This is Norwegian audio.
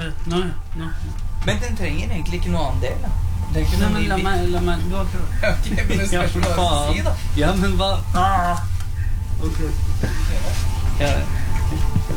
Nå. Men den trenger egentlig ikke noe annen del, da. Det er ikke Nei, noe men ny la bit. meg, du har prøvd. Ok, men det spørs hva du skal si, da. Ja, men hva? Ok. Ja,